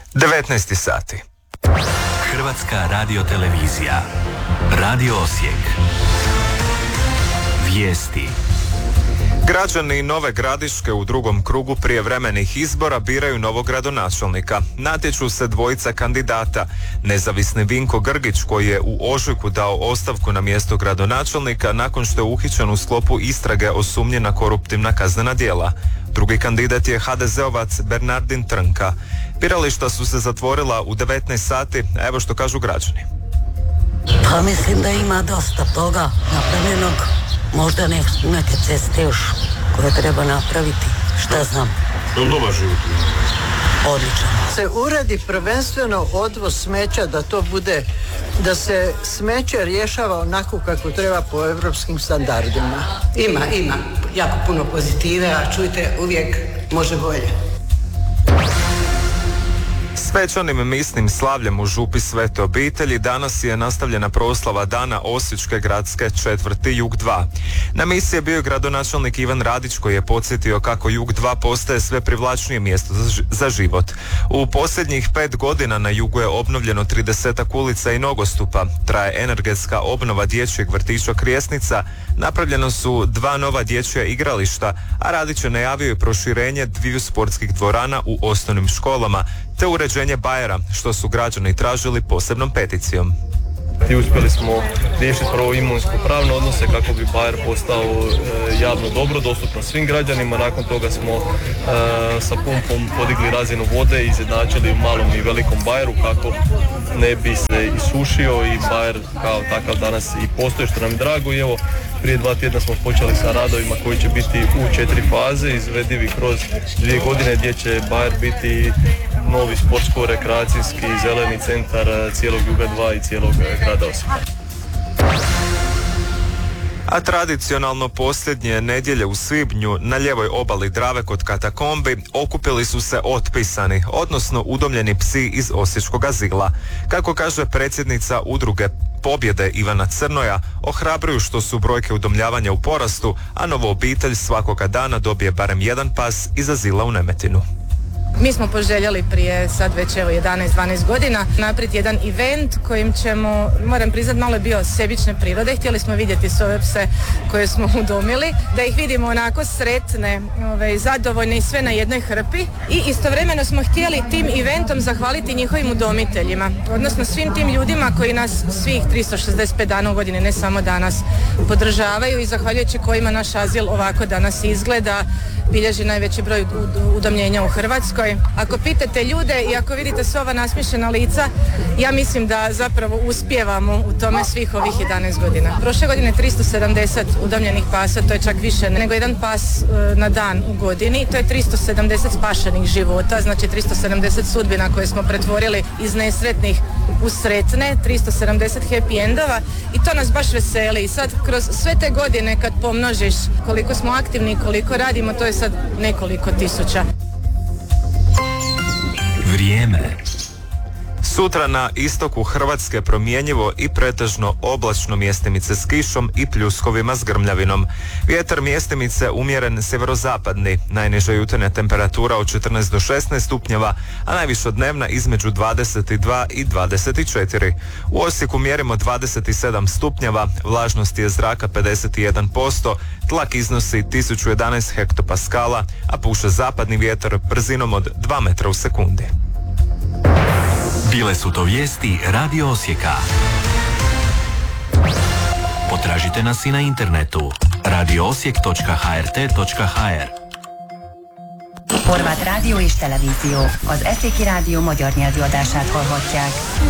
19 sati. Hrvatska radiotelevizija. Radio Osijek. Vijesti. Građani Nove Gradiške u drugom krugu prijevremenih izbora biraju novog gradonačelnika. Natječu se dvojica kandidata. Nezavisni Vinko Grgić, koji je u ožujku dao ostavku na mjesto gradonačelnika nakon što je uhićen u sklopu istrage o sumnji na koruptivna kaznena djela. Drugi kandidat je HDZ-ovac Bernardin Trnka. Birališta su se zatvorila u 19 sati, a evo što kažu građani. Pa mislim da ima dosta toga napravljenog. Možda neke ceste još koje treba napraviti. Šta znam. Je li dobar život? Odličan. Se uredi prvenstveno odvoz smeća, da to bude, da se smeće rješava onako kako treba po europskim standardima. Ima jako puno pozitive, a čujte, uvijek može bolje. Svečanim misnim slavljem u župi Svete obitelji danas je nastavljena proslava dana Osječke gradske četvrti Jug 2. Na misiji je bio gradonačelnik Ivan Radić, koji je podsjetio kako Jug 2 postaje sve privlačnije mjesto za život. U posljednjih 5 godina na Jugu je obnovljeno 30 ulica i nogostupa, traje energetska obnova dječjeg vrtića Krijesnica, napravljeno su 2 nova dječja igrališta, a Radić je najavio i proširenje 2 sportskih dvorana u osnovnim školama, te uređenje bajera, što su građani tražili posebnom peticijom. I uspjeli smo riješiti prvo imovinsko-pravne odnose kako bi bajer postao javno dobro, dostupno svim građanima. Nakon toga smo sa pumpom podigli razinu vode i izjednačili u malom i velikom bajeru kako ne bi se isušio i bajer kao takav danas i postoji, što nam je drago. I evo, prije 2 tjedna smo počeli sa radovima koji će biti u 4 faze, izvedivi kroz 2 godine, gdje će bajer biti novi sportsko-rekreacijski zeleni centar cijelog Juga 2 i cijelog grada Osijeka. A tradicionalno posljednje nedjelje u svibnju na lijevoj obali Drave kod Katakombi okupili su se otpisani, odnosno udomljeni psi iz Osječkog azila. Kako kaže predsjednica udruge Pobjede Ivana Crnoja, ohrabruju što su brojke udomljavanja u porastu, a novo obitelj svakoga dana dobije barem jedan pas iz azila u Nemetinu. Mi smo poželjeli prije sad već evo 11-12 godina napraviti jedan event kojim ćemo, moram priznat, malo je bio sebične prirode. Htjeli smo vidjeti sve ove pse koje smo udomili, da ih vidimo onako sretne, zadovoljne i sve na jednoj hrpi. I istovremeno smo htjeli tim eventom zahvaliti njihovim udomiteljima, odnosno svim tim ljudima koji nas svih 365 dana u godini, ne samo danas, podržavaju i zahvaljujući kojima naš azil ovako danas izgleda, bilježi najveći broj udomljenja u Hrvatskoj. Ako pitate ljude i ako vidite sva ova nasmiješena lica, ja mislim da zapravo uspijevamo u tome svih ovih 11 godina. Prošle godine 370 udomljenih pasa, to je čak više nego jedan pas na dan u godini. To je 370 spašenih života, znači 370 sudbina koje smo pretvorili iz nesretnih u sretne, 370 happy endova i to nas baš veseli. I sad kroz sve te godine kad pomnožiš koliko smo aktivni i koliko radimo, to je sad nekoliko tisuća. Vrijeme. Sutra na istoku Hrvatske promjenjivo i pretežno oblačno, mjestimice s kišom i pljuskovima s grmljavinom. Vjetar mjestimice umjeren sjeverozapadni, najniža jutarnja temperatura od 14 do 16 stupnjeva, a najviša dnevna između 22 i 24. U Osijeku mjerimo 27 stupnjeva, vlažnost je zraka 51%, tlak iznosi 1011 hektopaskala, a puše zapadni vjetar brzinom od 2 metra u sekundi. Bile su to vijesti Radio Osijeka. Potražite nas i na internetu radioosijek.hrt.hr. Horvát rádió és televízió. Az Eszéki Rádió magyar nyelvű adását hallhatják.